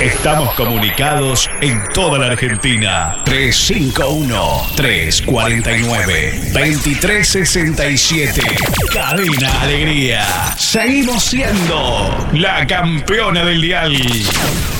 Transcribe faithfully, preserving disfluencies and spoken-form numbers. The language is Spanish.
Estamos comunicados en toda la Argentina. tres cinco uno, tres cuatro nueve, dos tres seis siete. Cadena Alegría. Seguimos siendo la campeona del dial.